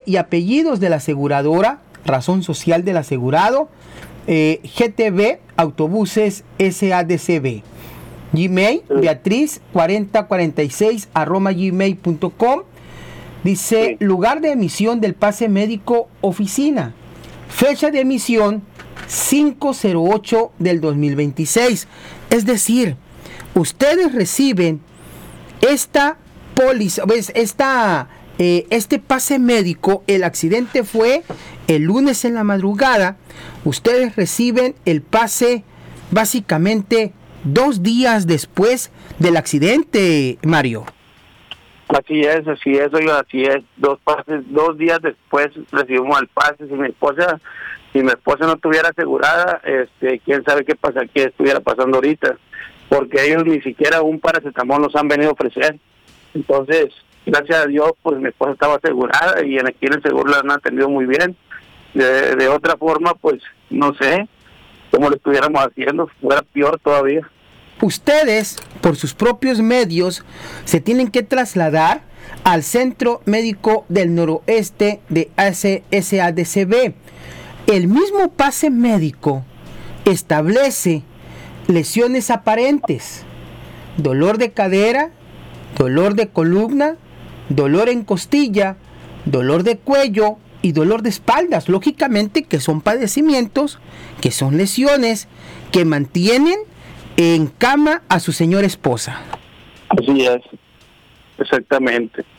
y apellidos de la aseguradora, razón social del asegurado, GTB Autobuses SADCB. Gmail, beatriz4046 @gmail.com. Dice, lugar de emisión del pase médico, oficina. Fecha de emisión 5/08 del 2026. Es decir, ustedes reciben esta póliza, este pase médico. El accidente fue el lunes en la madrugada. Ustedes reciben el pase básicamente 2 días después del accidente, Mario. Así es, oiga, así es. 2 días después recibimos el pase. Si mi esposa no estuviera asegurada, quién sabe qué estuviera pasando ahorita, porque ellos ni siquiera un paracetamol nos han venido a ofrecer. Entonces, gracias a Dios, pues mi esposa estaba asegurada y aquí en el seguro la han atendido muy bien. De otra forma, pues no sé cómo lo estuviéramos haciendo, fuera peor todavía. Ustedes, por sus propios medios, se tienen que trasladar al Centro Médico del Noroeste de SADCB. El mismo pase médico establece lesiones aparentes, dolor de cadera, dolor de columna, dolor en costilla, dolor de cuello y dolor de espaldas. Lógicamente que son padecimientos, que son lesiones que mantienen en cama a su señora esposa. Así es, exactamente.